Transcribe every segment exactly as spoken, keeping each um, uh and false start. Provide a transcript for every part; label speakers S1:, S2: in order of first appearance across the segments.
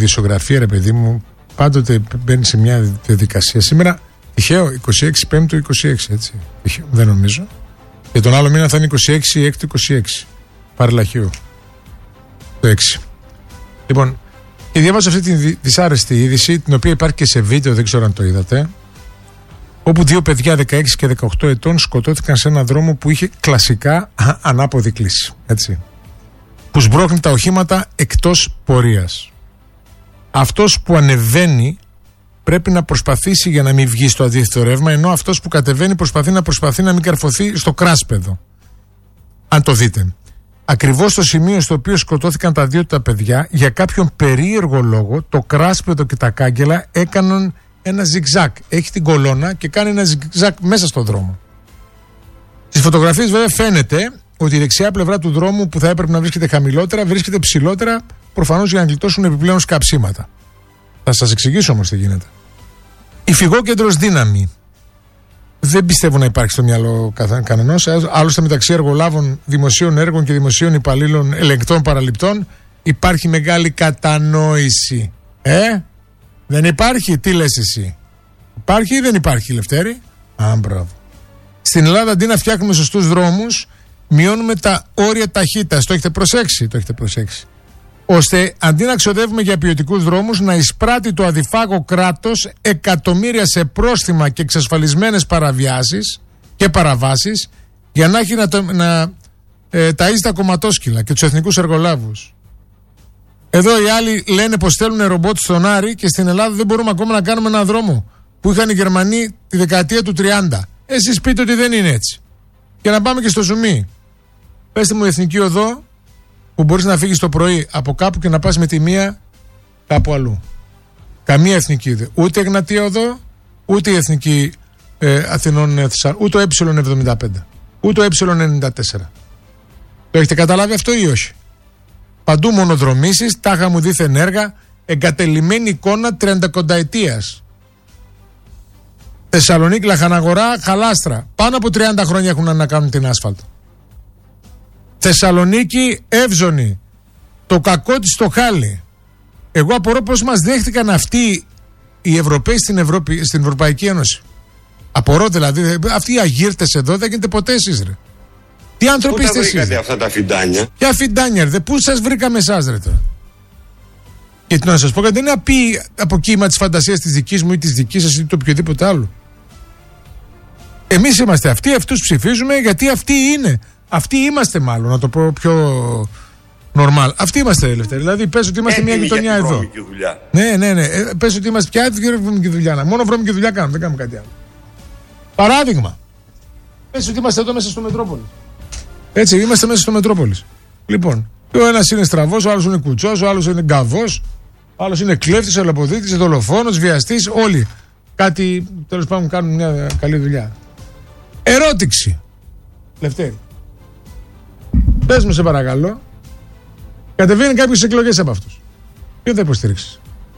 S1: ειδησιογραφία, ρε παιδί μου, πάντοτε μπαίνει σε μια διαδικασία. Σήμερα, τυχαίο, είκοσι έξι Πέμπτου είκοσι έξι, έτσι. Τυχαίο, δεν νομίζω. Και τον άλλο μήνα θα είναι είκοσι έξι Έκτου είκοσι έξι. Παρελαχίου. Το έξι. Λοιπόν, και διάβασα αυτή τη δυσάρεστη είδηση, την οποία υπάρχει και σε βίντεο, δεν ξέρω αν το είδατε. Όπου δύο παιδιά δεκαέξι και δεκαοκτώ ετών σκοτώθηκαν σε έναν δρόμο που είχε κλασικά ανάποδη κλίση. Έτσι. Που σμπρώχνει τα οχήματα εκτός πορείας. Αυτός που ανεβαίνει πρέπει να προσπαθήσει για να μην βγει στο αντίθετο ρεύμα, ενώ αυτός που κατεβαίνει προσπαθεί να προσπαθεί να μην καρφωθεί στο κράσπεδο. Αν το δείτε. Ακριβώς στο σημείο στο οποίο σκοτώθηκαν τα δύο τα παιδιά, για κάποιον περίεργο λόγο, το κράσπεδο και τα κάγκελα έκαναν ένα ζιγζάκ. Έχει την κολόνα και κάνει ένα ζιγζάκ μέσα στον δρόμο. Στις φωτογραφίες βέβαια φαίνεται ότι η δεξιά πλευρά του δρόμου, που θα έπρεπε να βρίσκεται χαμηλότερα, βρίσκεται ψηλότερα, προφανώς για να γλιτώσουν επιπλέον σκαψίματα. Θα σας εξηγήσω όμως τι γίνεται. Υφηγόκεντρος δύναμη. Δεν πιστεύω να υπάρχει στο μυαλό κανενός. Άλλωστε, μεταξύ εργολάβων δημοσίων έργων και δημοσίων υπαλλήλων ελεγκτών παραληπτών υπάρχει μεγάλη κατανόηση. Ε, δεν υπάρχει, τι λες εσύ? Υπάρχει ή δεν υπάρχει, Λευτέρη? Α, μπράβο. Στην Ελλάδα, αντί να φτιάχνουμε σωστούς δρόμους, μειώνουμε τα όρια ταχύτητας. Το έχετε προσέξει, το έχετε προσέξει. Ώστε αντί να ξοδεύουμε για ποιοτικούς δρόμους, να εισπράττει το αδιφάγο κράτος εκατομμύρια σε πρόστιμα και εξασφαλισμένες παραβιάσεις και παραβάσεις, για να έχει να, το, να ε, ταΐζει τα κομματόσκυλα και τους εθνικούς εργολάβους. Εδώ οι άλλοι λένε πως στέλνουν ρομπότ στον Άρη, και στην Ελλάδα δεν μπορούμε ακόμα να κάνουμε έναν δρόμο που είχαν οι Γερμανοί τη δεκαετία του τριάντα. Εσείς πείτε ότι δεν είναι έτσι. Και να πάμε και στο ζουμί. Πέστε μου εθνική οδό που μπορείς να φύγεις το πρωί από κάπου και να πας με τη μία κάπου αλλού. Καμία εθνική οδό. Ούτε Εγνατία οδό, ούτε η εθνική ε, Αθηνών Θεσσαλονίκη, ούτε το ε εβδομήντα πέντε, ούτε το ε ενενήντα τέσσερα. Το έχετε καταλάβει αυτό ή όχι? Παντού μονοδρομήσεις, τάχα μου δίθεν έργα, εγκατελειμμένη εικόνα τριαντακονταετίας. Θεσσαλονίκη, Λαχαναγορά, Χαλάστρα. Πάνω από τριάντα χρόνια έχουν να κάνουν την άσφαλτο. Θεσσαλονίκη, Εύζωνη. Το κακό της το χάλι. Εγώ απορώ πώς μας δέχτηκαν αυτοί οι Ευρωπαίοι στην, Ευρώπη, στην Ευρωπαϊκή Ένωση. Απορώ δηλαδή. Αυτοί οι αγύρτες εδώ δεν γίνεται ποτέ εσείς, ρε. Τι άνθρωποι είστε εσείς? Πού τα βρήκατε αυτά τα φιντάνια? Ποια φιντάνια, ρε? Πού σας βρήκαμε εσάς, ρε, τώρα? Και τι να σας πω, γιατί δεν είναι απεί από κύμα της φαντασίας της δικής μου ή της δικής σας ή το οποιοδήποτε άλλο. Εμείς είμαστε αυτοί, αυτούς ψηφίζουμε γιατί αυτοί είναι. Αυτοί είμαστε, μάλλον, να το πω πιο νορμάλ. Αυτοί είμαστε, Ελευθερή. Δηλαδή, πες ότι είμαστε μια γειτονιά εδώ. Ναι, ναι, ναι. Ε, πες ότι είμαστε πια βρώμικη δουλειά. Μόνο βρώμικη δουλειά κάνουμε, δεν κάνουμε κάτι άλλο. Παράδειγμα. Πες ότι είμαστε εδώ μέσα στο Μετρόπολη. Έτσι, είμαστε μέσα στο Μετρόπολη. Λοιπόν, ο ένας είναι στραβός, ο άλλος είναι κουτσός, ο άλλος είναι γκαβός, ο άλλος είναι κλέφτης, ελαποδίτης, δολοφόνος, βιαστής. Όλοι κάτι, τέλος πάντων, κάνουν μια καλή δουλειά. Ερώτηση. Λευτέρη. Πες μου, σε παρακαλώ, κατεβαίνει κάποιες εκλογές από αυτούς. Ποιον θα υποστηρίξεις?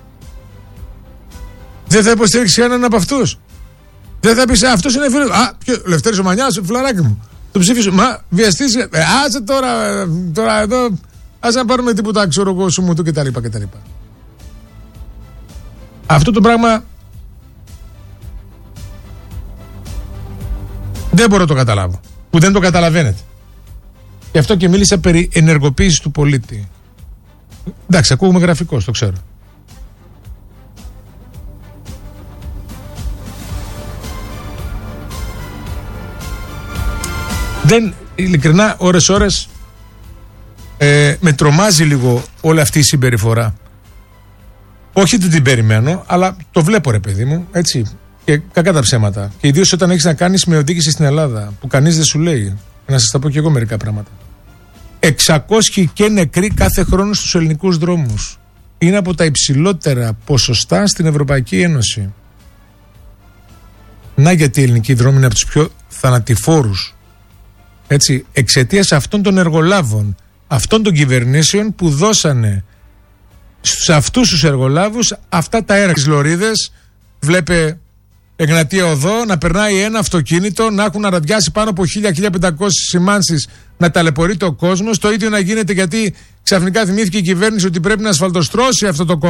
S1: Δεν θα υποστηρίξεις κανέναν από αυτούς. Δεν θα πεις, αυτός είναι φίλος. Α, ποιο, Λευτέρης ο Μανιάς, φιλαράκι μου. Το ψήφισο. Μα βιαστείς. Ε, άσε τώρα, τώρα εδώ. Άσε να πάρουμε τίποτα, ξέρω εγώ, σου μου του κτλ. κτλ. Αυτό το πράγμα δεν μπορώ να το καταλάβω. Που δεν το καταλαβαίνετε. Γι' αυτό και μίλησα περί ενεργοποίησης του πολίτη. Εντάξει, ακούγουμε γραφικός, το ξέρω. Δεν, ειλικρινά, ώρες ώρες ε, με τρομάζει λίγο όλη αυτή η συμπεριφορά. Όχι ότι την περιμένω, αλλά το βλέπω, ρε παιδί μου, έτσι, και κακά τα ψέματα. Και ιδίως όταν έχεις να κάνεις με οδήγηση στην Ελλάδα, που κανείς δεν σου λέει. Να σας τα πω και εγώ μερικά πράγματα. εξακόσιοι και νεκροί κάθε χρόνο στους ελληνικούς δρόμους. Είναι από τα υψηλότερα ποσοστά στην Ευρωπαϊκή Ένωση. Να γιατί οι ελληνικοί δρόμοι είναι από τους πιο θανατηφόρους. Έτσι, εξαιτίας αυτών των εργολάβων, αυτών των κυβερνήσεων που δώσανε στους αυτούς τους εργολάβους αυτά τα έργα. Τις λωρίδες, βλέπε Εγνατία Οδό, να περνάει ένα αυτοκίνητο, να έχουν αραδιάσει πάνω από χίλια με χίλια πεντακόσιες σημάνσεις, να ταλαιπωρείται ο κόσμος. Το ίδιο να γίνεται γιατί ξαφνικά θυμήθηκε η κυβέρνηση ότι πρέπει να ασφαλτοστρώσει αυτό το κόμμα.